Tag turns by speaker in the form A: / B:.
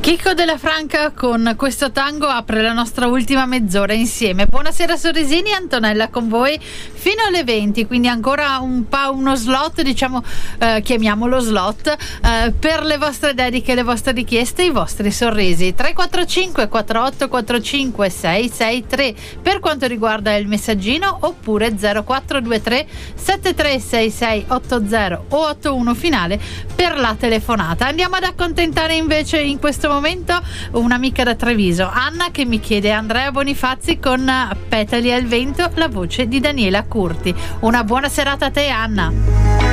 A: Chico della Franca con questo tango apre la nostra ultima mezz'ora insieme. Buonasera Sorresini, Antonella con voi fino alle 20, quindi ancora uno slot, diciamo, chiamiamolo slot, per le vostre dediche, le vostre richieste, i vostri sorrisi. 345 4845 663 per quanto riguarda il messaggino, oppure 0423 7366 80 o 81 finale per la telefonata. Andiamo ad accontentare invece in questo momento un'amica da Treviso, Anna, che mi chiede Andrea Bonifazzi con Petali al vento, la voce di Daniela Curti. Una buona serata a te, Anna.